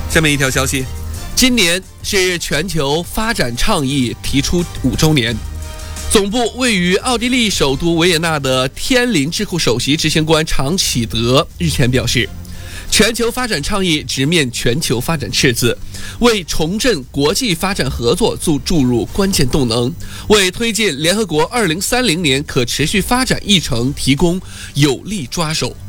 下面一条消息，今年是全球发展倡议提出5周年。总部位于奥地利首都维也纳的天林智库首席执行官常启德日前表示，全球发展倡议直面全球发展赤字，为重振国际发展合作注入关键动能，为推进联合国2030年可持续发展议程提供有力抓手。